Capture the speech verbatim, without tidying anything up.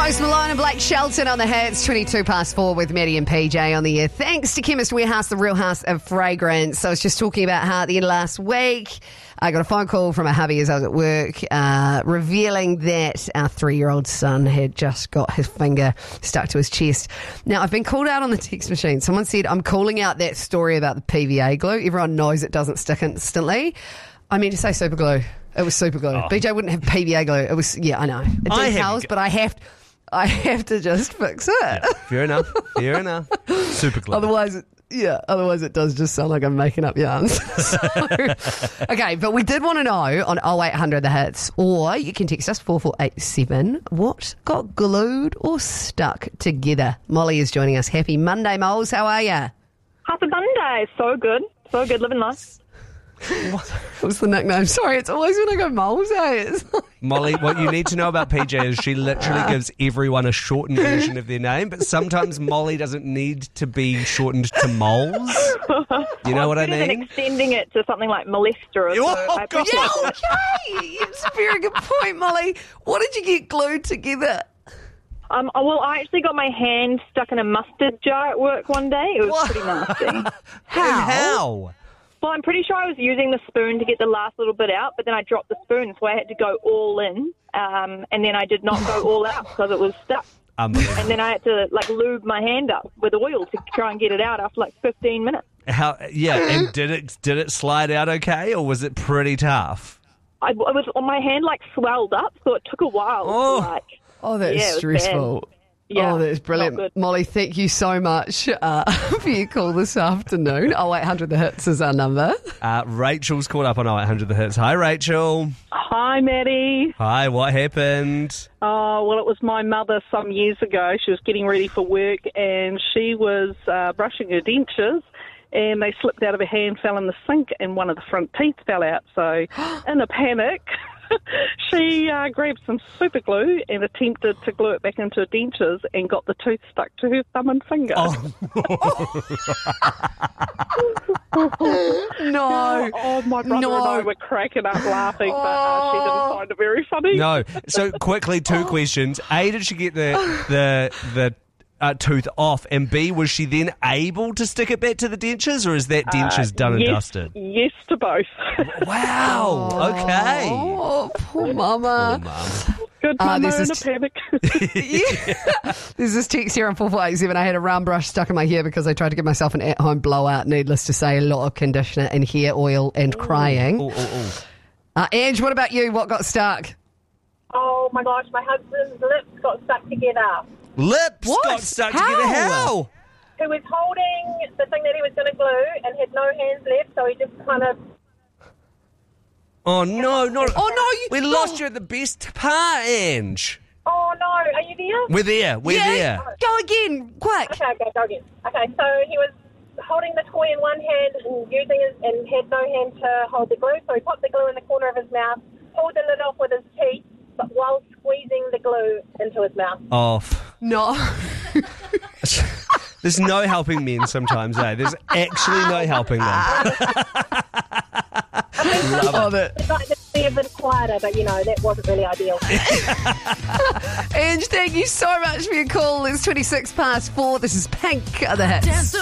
Post Malone and Blake Shelton on the hits. twenty-two past four with Maddie and P J on the air. Thanks to Chemist Warehouse, the real house of fragrance. I was just talking about how at the end of last week, I got a phone call from a hubby as I was at work, uh, revealing that our three-year-old son had just got his finger stuck to his chest. Now, I've been called out on the text machine. Someone said, I'm calling out that story about the P V A glue. Everyone knows it doesn't stick instantly. I meant to say super glue. It was super glue. Oh. B J wouldn't have P V A glue. It was, yeah, I know. It I decals, have- but I have, I have to just fix it. Yeah, fair enough. Fair enough. Super glue. Otherwise, it, yeah, otherwise it does just sound like I'm making up yarns. So, okay, but we did want to know on oh eight hundred the hits, or you can text us four four eight seven, what got glued or stuck together? Molly is joining us. Happy Monday, Moles. How are you? Happy Monday. So good. So good. Living life. What's the nickname? Sorry, it's always when I go Moles, eh? It's like, Molly, what you need to know about P J is she literally gives everyone a shortened version of their name, but sometimes Molly doesn't need to be shortened to Moles. You know what I Better than mean? extending it to something like molester. Oh, so I God. appreciate yeah, it. okay. It's a very good point, Molly. What did you get glued together? Um, oh, well, I actually got my hand stuck in a mustard jar at work one day. It was What? pretty nasty. How? How? Well, I'm pretty sure I was using the spoon to get the last little bit out, but then I dropped the spoon, so I had to go all in, um, and then I did not go all out because it was stuck. Unbelievable. And then I had to, like, lube my hand up with oil to try and get it out after, like, fifteen minutes. How? Yeah, and did it did it slide out okay, or was it pretty tough? I, it was, my hand, like, swelled up, so it took a while Oh. to, like... Oh, that's Yeah, it was stressful. Yeah, oh, that's not brilliant. good. Molly, thank you so much uh, for your call this afternoon. oh eight hundred the hits is our number. Uh, Rachel's called up on oh eight hundred the hits. Hi, Rachel. Hi, Maddie. Hi, what happened? Oh, well, it was my mother some years ago. She was getting ready for work and she was uh, brushing her dentures and they slipped out of her hand, fell in the sink, and one of the front teeth fell out. So, in a panic, she uh, grabbed some super glue and attempted to glue it back into her dentures and got the tooth stuck to her thumb and finger. Oh, No. Oh, my brother No. and I were cracking up laughing, but uh, she didn't find it very funny. no. So, quickly, two questions. A, did she get the the the uh, tooth off? And B, was she then able to stick it back to the dentures, or is that dentures done and yes, dusted? Yes to both. Wow. Okay. Oh, poor mama. Oh, Mum. Good Uh, mama this in a is- panic. Yeah. There's this text here on four four eight seven. I had a round brush stuck in my hair because I tried to give myself an at-home blowout. Needless to say, a lot of conditioner and hair oil and crying. Oh, oh, oh. Uh, Ange, what about you? What got stuck? Oh my gosh, my husband's lips got stuck together. Lips What? got stuck How? together. How? He was holding the thing that he was going to glue and had no hands left, so he just kind of... Oh, no, not. Oh, no. You, We lost you at the best part, Ange. Oh no, are you there? We're there. We're yeah, there. Go again, quick. Okay, okay, go again. Okay, so he was holding the toy in one hand and using his, and had no hand to hold the glue, so he put the glue in the corner of his mouth, pulled the lid off with his teeth, but while squeezing the glue into his mouth. Off. No. There's no helping men sometimes, eh? There's actually no helping them. Oh, that. I'd like to be a bit quieter, but you know, that wasn't really ideal. Ange, thank you so much for your call. It's twenty-six past four. This is Pink, the hits.